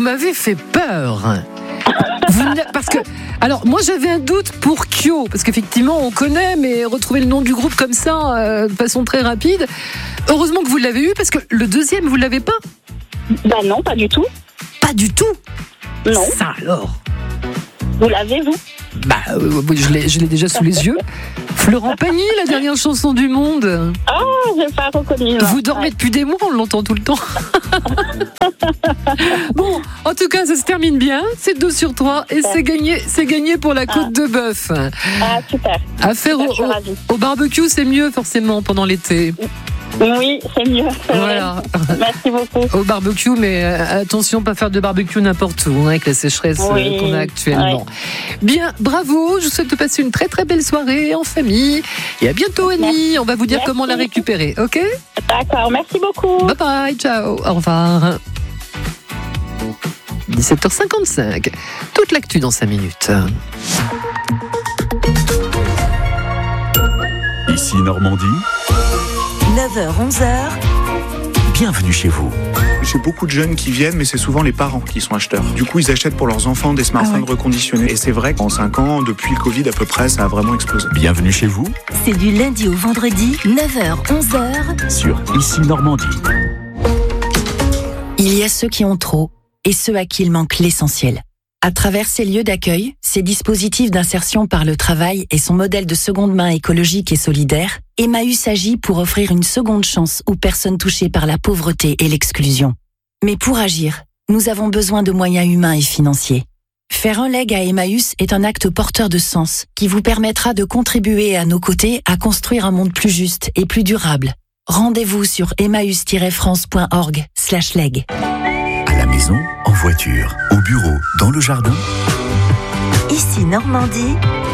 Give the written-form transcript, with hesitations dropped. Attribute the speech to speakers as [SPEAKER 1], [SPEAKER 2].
[SPEAKER 1] m'avez fait peur. Parce que, alors moi j'avais un doute pour Kyo, parce qu'effectivement on connaît, mais retrouver le nom du groupe comme ça de façon très rapide. Heureusement que vous l'avez eu, parce que le deuxième vous l'avez pas.
[SPEAKER 2] Bah non, pas du tout.
[SPEAKER 1] Pas du tout.
[SPEAKER 2] Non.
[SPEAKER 1] Ça alors.
[SPEAKER 2] Vous l'avez, vous?
[SPEAKER 1] Bah je l'ai déjà sous les yeux. Florent Pagny, la dernière chanson du monde.
[SPEAKER 2] Ah, j'ai pas reconnu.
[SPEAKER 1] Vous dormez depuis des mois, on l'entend tout le temps. Bon, en tout cas, ça se termine bien. C'est 2/3 et c'est gagné pour la côte de bœuf.
[SPEAKER 2] Ah, super.
[SPEAKER 1] À faire au barbecue, c'est mieux forcément pendant l'été.
[SPEAKER 2] Oui, c'est mieux.
[SPEAKER 1] Voilà.
[SPEAKER 2] Merci beaucoup.
[SPEAKER 1] Au barbecue, mais attention, pas faire de barbecue n'importe où, avec la sécheresse qu'on a actuellement. Oui. Bien, bravo. Je vous souhaite de passer une très très belle soirée en famille. Et à bientôt, Annie. On va vous dire comment la récupérer, ok?
[SPEAKER 2] D'accord, merci beaucoup.
[SPEAKER 1] Bye bye, ciao, au revoir. 17h55. Toute l'actu dans 5 minutes.
[SPEAKER 3] Ici Normandie.
[SPEAKER 4] 9h-11h.
[SPEAKER 3] Bienvenue chez vous.
[SPEAKER 5] J'ai beaucoup de jeunes qui viennent, mais c'est souvent les parents qui sont acheteurs. Du coup, ils achètent pour leurs enfants des smartphones reconditionnés. Et c'est vrai qu'en 5 ans, depuis le Covid à peu près, ça a vraiment explosé.
[SPEAKER 3] Bienvenue chez vous.
[SPEAKER 4] C'est du lundi au vendredi, 9h-11h.
[SPEAKER 3] Sur Ici Normandie.
[SPEAKER 6] Il y a ceux qui ont trop et ceux à qui il manque l'essentiel. À travers ces lieux d'accueil, ces dispositifs d'insertion par le travail et son modèle de seconde main écologique et solidaire, Emmaüs agit pour offrir une seconde chance aux personnes touchées par la pauvreté et l'exclusion. Mais pour agir, nous avons besoin de moyens humains et financiers. Faire un leg à Emmaüs est un acte porteur de sens qui vous permettra de contribuer à nos côtés à construire un monde plus juste et plus durable. Rendez-vous sur emmaüs-france.org/leg.
[SPEAKER 3] À la maison, en voiture, au bureau, dans le jardin.
[SPEAKER 4] Ici Normandie.